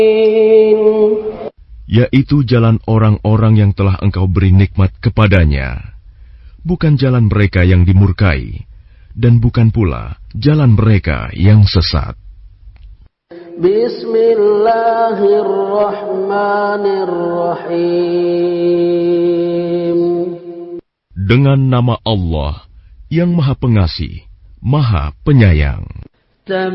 yaitu jalan orang-orang yang telah Engkau beri nikmat kepadanya, bukan jalan mereka yang dimurkai, dan bukan pula jalan mereka yang sesat. Bismillahirrahmanirrahim. Dengan nama Allah yang Maha Pengasih, Maha Penyayang.